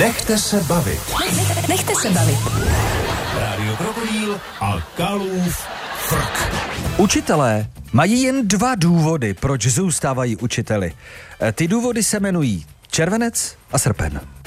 Nechte se bavit. Nechte se bavit. Rádio Krokodýl a Kalův frk. Učitelé mají jen 2 důvody, proč zůstávají učiteli. Ty důvody se jmenují červenec a srpen.